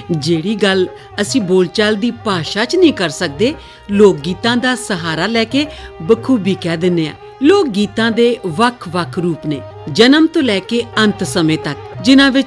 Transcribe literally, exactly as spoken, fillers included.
ਜਿਹੜੀ ਗੱਲ ਅਸੀਂ ਬੋਲਚਾਲ ਦੀ ਭਾਸ਼ਾ 'ਚ ਨਹੀਂ ਕਰ ਸਕਦੇ, ਲੋਕ ਗੀਤਾਂ ਦਾ ਸਹਾਰਾ ਲੈ ਕੇ ਬਖੂਬੀ ਕਹਿ ਦਿੰਦੇ ਆ। ਲੋਕ ਗੀਤਾਂ ਦੇ ਵੱਖ-ਵੱਖ ਰੂਪ ਨੇ, ਜਨਮ ਤੋਂ ਲੈ ਕੇ ਅੰਤ ਸਮੇਂ ਤੱਕ, ਜਿਨ੍ਹਾਂ ਵਿੱਚ